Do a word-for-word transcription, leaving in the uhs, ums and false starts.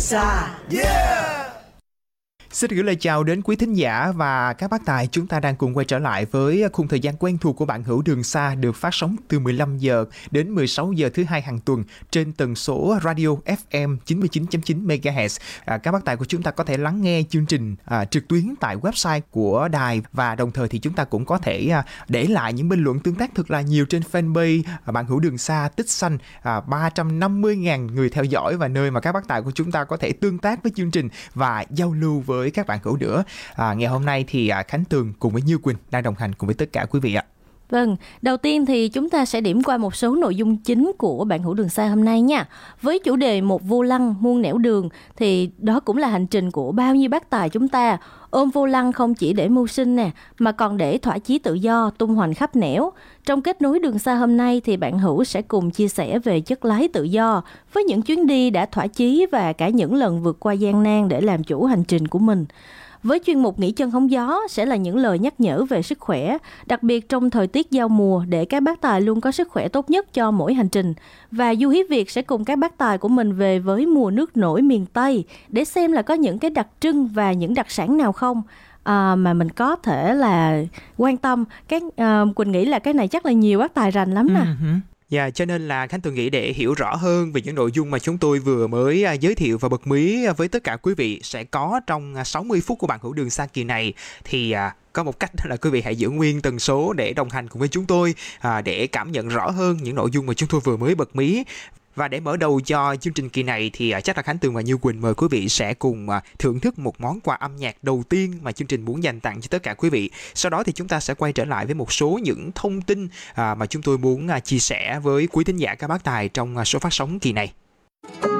xa. Yeah! Xin gửi lời chào đến quý thính giả và các bác tài. Chúng ta đang cùng quay trở lại với khung thời gian quen thuộc của Bạn Hữu Đường Xa, được phát sóng từ mười lăm giờ đến mười sáu giờ thứ hai hàng tuần trên tần số radio ép em chín mươi chín chấm chín MHz. À, các bác tài của chúng ta có thể lắng nghe chương trình à, trực tuyến tại website của đài, và đồng thời thì chúng ta cũng có thể à, để lại những bình luận tương tác thật là nhiều trên fanpage à, Bạn Hữu Đường Xa tích xanh à, ba trăm năm mươi nghìn người theo dõi, và nơi mà các bác tài của chúng ta có thể tương tác với chương trình và giao lưu với với các bạn hữu nữa. À, ngày hôm nay thì à, Khánh Tường cùng với Như Quỳnh đang đồng hành cùng với tất cả quý vị ạ. Vâng, đầu tiên thì chúng ta sẽ điểm qua một số nội dung chính của Bạn Hữu Đường Xa hôm nay nha. Với chủ đề một vô lăng muôn nẻo đường, thì đó cũng là hành trình của bao nhiêu bác tài chúng ta. Ôm vô lăng không chỉ để mưu sinh nè, mà còn để thỏa chí tự do, tung hoành khắp nẻo. Trong kết nối đường xa hôm nay thì bạn Hữu sẽ cùng chia sẻ về chất lái tự do, với những chuyến đi đã thỏa chí và cả những lần vượt qua gian nan để làm chủ hành trình của mình. Với chuyên mục Nghỉ chân hóng gió sẽ là những lời nhắc nhở về sức khỏe, đặc biệt trong thời tiết giao mùa, để các bác tài luôn có sức khỏe tốt nhất cho mỗi hành trình. Và Du Hiếp Việt sẽ cùng các bác tài của mình về với mùa nước nổi miền Tây để xem là có những cái đặc trưng và những đặc sản nào không à, mà mình có thể là quan tâm. Cái à, Quỳnh nghĩ là cái này chắc là nhiều bác tài rành lắm nè. Uh-huh. Dạ, yeah, cho nên là Khánh Tường nghĩ để hiểu rõ hơn về những nội dung mà chúng tôi vừa mới giới thiệu và bật mí với tất cả quý vị sẽ có trong sáu mươi phút của Bạn Hữu Đường Xa kỳ này, thì à, có một cách là quý vị hãy giữ nguyên tần số để đồng hành cùng với chúng tôi à, để cảm nhận rõ hơn những nội dung mà chúng tôi vừa mới bật mí. Và để mở đầu cho chương trình kỳ này thì chắc là Khánh Tường và Như Quỳnh mời quý vị sẽ cùng thưởng thức một món quà âm nhạc đầu tiên mà chương trình muốn dành tặng cho tất cả quý vị. Sau đó thì chúng ta sẽ quay trở lại với một số những thông tin mà chúng tôi muốn chia sẻ với quý thính giả các bác tài trong số phát sóng kỳ này.